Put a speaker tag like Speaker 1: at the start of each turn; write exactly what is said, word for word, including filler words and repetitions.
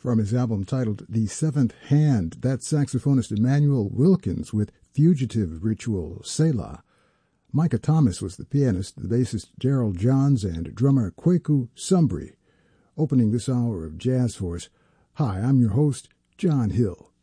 Speaker 1: From his album titled The Seventh Hand, that's saxophonist Emmanuel Wilkins with Fugitive Ritual, Selah. Micah Thomas was the pianist, the bassist Gerald Johns, and drummer Kweku Sumbri. Opening this hour of jazz for us, hi, I'm your host, John Hill.